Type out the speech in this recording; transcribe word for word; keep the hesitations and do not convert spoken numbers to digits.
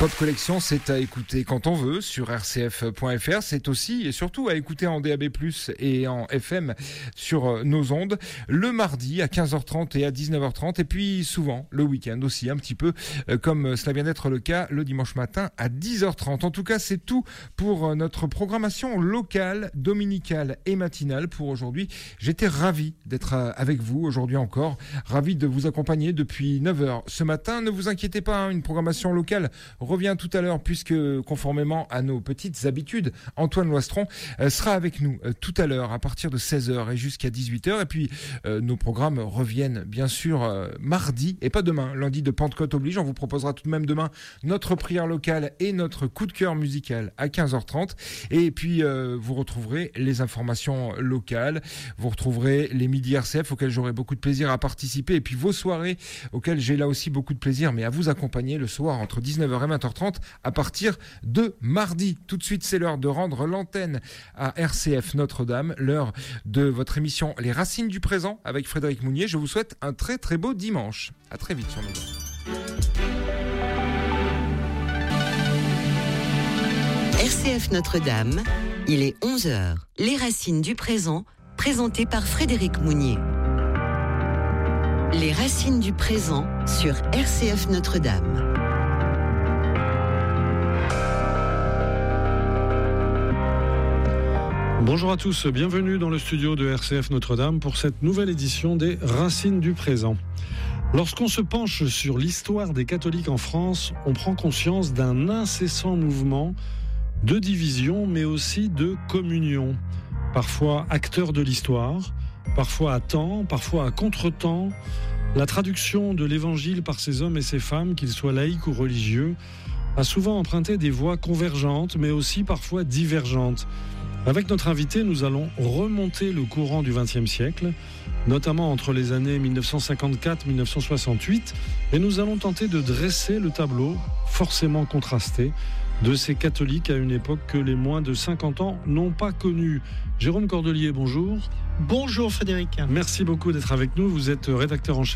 Pop Collection, c'est à écouter quand on veut sur r c f point f r. C'est aussi et surtout à écouter en D A B plus, et en F M sur nos ondes le mardi à quinze heures trente et à dix-neuf heures trente. Et puis souvent le week-end aussi, un petit peu comme cela vient d'être le cas le dimanche matin à dix heures trente. En tout cas, c'est tout pour notre programmation locale, dominicale et matinale pour aujourd'hui. J'étais ravi d'être avec vous aujourd'hui encore. Ravi de vous accompagner depuis neuf heures ce matin. Ne vous inquiétez pas, hein, une programmation locale revient tout à l'heure puisque, conformément à nos petites habitudes, Antoine Loistron euh, sera avec nous euh, tout à l'heure à partir de seize heures et jusqu'à dix-huit heures. Et puis, euh, nos programmes reviennent bien sûr euh, mardi et pas demain. Lundi de Pentecôte oblige. On vous proposera tout de même demain notre prière locale et notre coup de cœur musical à quinze heures trente. Et puis, euh, vous retrouverez les informations locales. Vous retrouverez les midis R C F auxquels j'aurai beaucoup de plaisir à participer. Et puis, vos soirées auxquelles j'ai là aussi beaucoup de plaisir, mais à vous accompagner le soir entre dix-neuf heures et vingt heures trente à partir de mardi. Tout de suite, c'est l'heure de rendre l'antenne à R C F Notre-Dame, l'heure de votre émission Les Racines du Présent avec Frédéric Mounier. Je vous souhaite un très très beau dimanche. À très vite sur nos ondes. R C F Notre-Dame, il est onze heures. Les Racines du Présent, présenté par Frédéric Mounier. Les Racines du Présent sur R C F Notre-Dame. Bonjour à tous, bienvenue dans le studio de R C F Notre-Dame pour cette nouvelle édition des Racines du Présent. Lorsqu'on se penche sur l'histoire des catholiques en France, on prend conscience d'un incessant mouvement de division, mais aussi de communion. Parfois acteurs de l'histoire, parfois à temps, parfois à contre-temps. La traduction de l'évangile par ces hommes et ces femmes, qu'ils soient laïcs ou religieux, a souvent emprunté des voies convergentes, mais aussi parfois divergentes. Avec notre invité, nous allons remonter le courant du vingtième siècle, notamment entre les années dix-neuf cent cinquante-quatre et dix-neuf cent soixante-huit, et nous allons tenter de dresser le tableau, forcément contrasté, de ces catholiques à une époque que les moins de cinquante ans n'ont pas connue. Jérôme Cordelier, bonjour. Bonjour Frédéric. Merci beaucoup d'être avec nous. Vous êtes rédacteur en chef